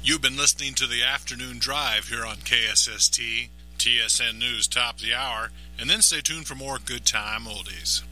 You've been listening to the Afternoon Drive here on KSST, TSN News Top of the Hour, and then stay tuned for more Good Time Oldies.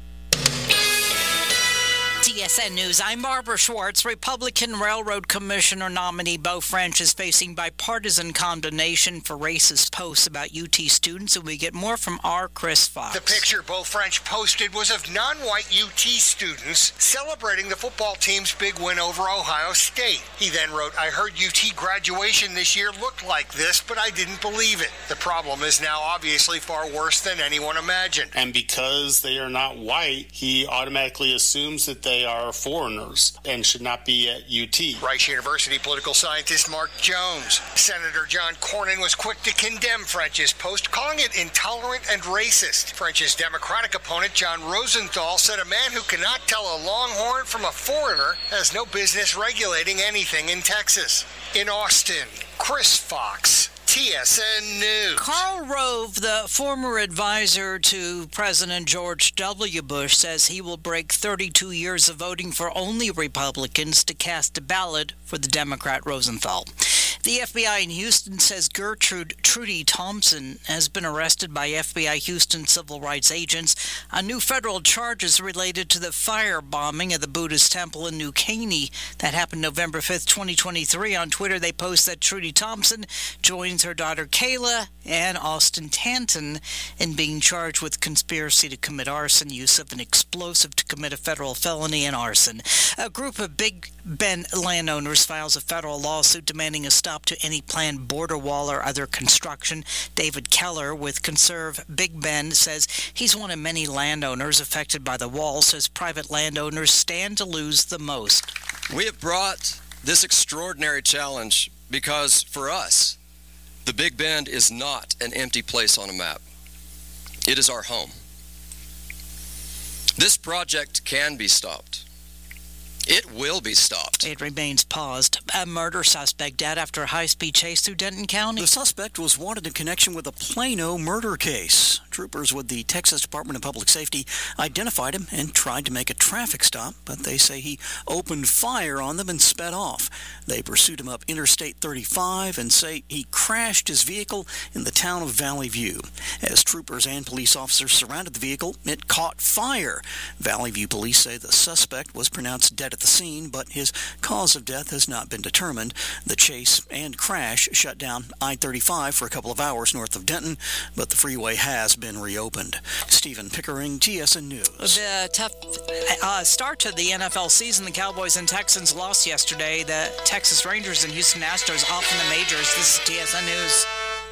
TSN News, I'm Barbara Schwartz. Republican Railroad Commissioner nominee Beau French is facing bipartisan condemnation for racist posts about UT students, and we get more from our Chris Fox. The picture Beau French posted was of non-white UT students celebrating the football team's big win over Ohio State. He then wrote, I heard UT graduation this year looked like this, but I didn't believe it. The problem is now obviously far worse than anyone imagined. And because they are not white, he automatically assumes that they are foreigners and should not be at UT. Rice University political scientist Mark Jones. Senator John Cornyn was quick to condemn French's post, calling it intolerant and racist. French's Democratic opponent John Rosenthal said a man who cannot tell a longhorn from a foreigner has no business regulating anything in Texas. In Austin, Chris Fox, TSN News. Karl Rove, the former advisor to President George W. Bush, says he will break 32 years of voting for only Republicans to cast a ballot for the Democrat Rosenthal. The FBI in Houston says Gertrude Trudy Thompson has been arrested by FBI Houston civil rights agents on new federal charges related to the firebombing of the Buddhist temple in New Caney that happened November 5th, 2023. On Twitter, they post that Trudy Thompson joins her daughter Kayla and Austin Tanton in being charged with conspiracy to commit arson, use of an explosive to commit a federal felony, and arson. A group of Big Bend landowners files a federal lawsuit demanding a stop to any planned border wall or other construction. David Keller with Conserve Big Bend says he's one of many landowners affected by the wall, says private landowners stand to lose the most. We have brought this extraordinary challenge because, for us, the Big Bend is not an empty place on a map. It is our home. This project can be stopped. It will be stopped. It remains paused. A murder suspect dead after a high-speed chase through Denton County. The suspect was wanted in connection with a Plano murder case. Troopers with the Texas Department of Public Safety identified him and tried to make a traffic stop, but they say he opened fire on them and sped off. They pursued him up Interstate 35 and say he crashed his vehicle in the town of Valley View. As troopers and police officers surrounded the vehicle, it caught fire. Valley View police say the suspect was pronounced dead at the scene, but his cause of death has not been determined. The chase and crash shut down I-35 for a couple of hours north of Denton, but the freeway has been reopened. Stephen Pickering, TSN News. The tough start to the NFL season. The Cowboys and Texans lost yesterday. The Texas Rangers and Houston Astros off in the majors. This is TSN News.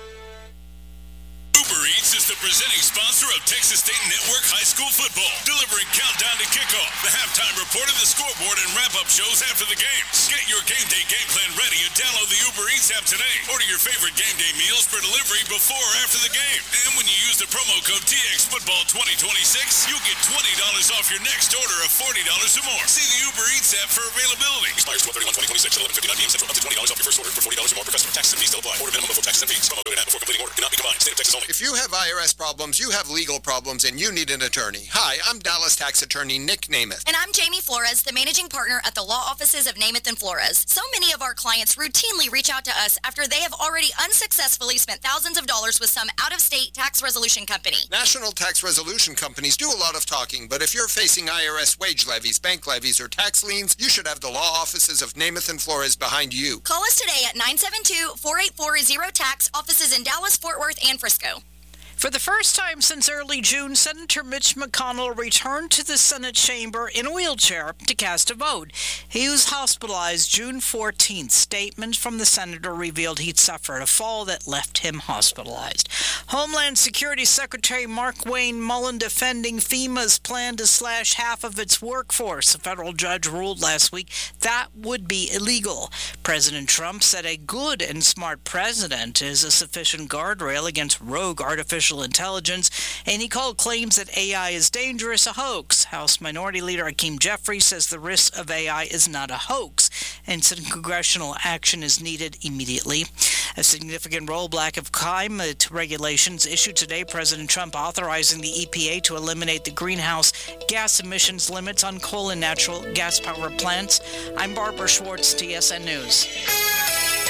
Uber Eats is the presenting sponsor of Texas State Network High School Football, delivering countdown to kickoff, the halftime report, of the scoreboard, and wrap-up shows after the games. Get your game day game plan ready and download the Uber Eats app today. Order your favorite game day meals for delivery before or after the game. And when you use the promo code TXFootball2026, you'll get $20 off your next order of $40 or more. See the Uber Eats app for availability. Expires 12/31/2026 at 11:59 p.m. Central. Up to $20 off your first order for $40 or more per customer. Taxes and fees still apply. Order minimum before taxes and fees. Promo code and app before completing order. Cannot be combined. State of Texas only. If you have IRS problems, you have legal problems, and you need an attorney. Hi, I'm Dallas tax attorney Nick Namath. And I'm Jamie Flores, the managing partner at the law offices of Namath and Flores. So many of our clients routinely reach out to us after they have already unsuccessfully spent thousands of dollars with some out-of-state tax resolution company. National tax resolution companies do a lot of talking, but if you're facing IRS wage levies, bank levies, or tax liens, you should have the law offices of Namath and Flores behind you. Call us today at 972-484-0TAX, offices in Dallas, Fort Worth, and Frisco. For the first time since early June, Senator Mitch McConnell returned to the Senate chamber in a wheelchair to cast a vote. He was hospitalized June 14th. Statements from the senator revealed he'd suffered a fall that left him hospitalized. Homeland Security Secretary Mark Wayne Mullen defending FEMA's plan to slash half of its workforce. A federal judge ruled last week that would be illegal. President Trump said a good and smart president is a sufficient guardrail against rogue artificial intelligence, and he called claims that AI is dangerous a hoax. House Minority Leader Hakeem Jeffries says the risk of AI is not a hoax, and said congressional action is needed immediately. A significant rollback of climate regulations issued today. President Trump authorizing the EPA to eliminate the greenhouse gas emissions limits on coal and natural gas power plants. I'm Barbara Schwartz, TSN News.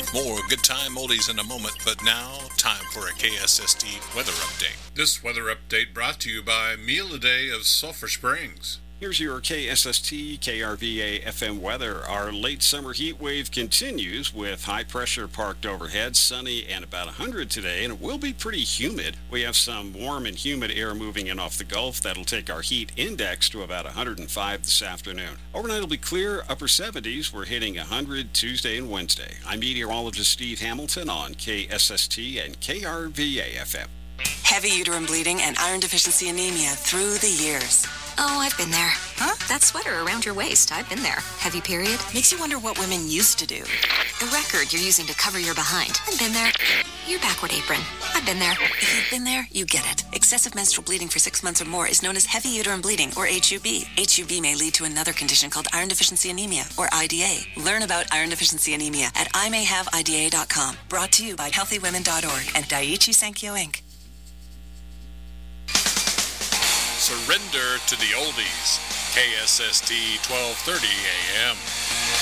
More good time oldies in a moment, but now, time for a KSST weather update. This weather update brought to you by Meal a Day of Sulphur Springs. Here's your KSST KRVA FM weather. Our late summer heat wave continues with high pressure parked overhead, sunny and about 100 today, and it will be pretty humid. We have some warm and humid air moving in off the Gulf. That'll take our heat index to about 105 this afternoon. Overnight will be clear, upper 70s. We're hitting 100 Tuesday and Wednesday. I'm meteorologist Steve Hamilton on KSST and KRVA FM. Heavy uterine bleeding and iron deficiency anemia through the years. Oh, I've been there. Huh? That sweater around your waist, I've been there. Heavy period? Makes you wonder what women used to do. The record you're using to cover your behind. I've been there. Your backward apron. I've been there. If you've been there, you get it. Excessive menstrual bleeding for 6 months or more is known as heavy uterine bleeding, or HUB. HUB may lead to another condition called iron deficiency anemia, or IDA. Learn about iron deficiency anemia at ImayHaveIDA.com. Brought to you by HealthyWomen.org and Daiichi Sankyo Inc. Surrender to the oldies. KSST 1230 AM.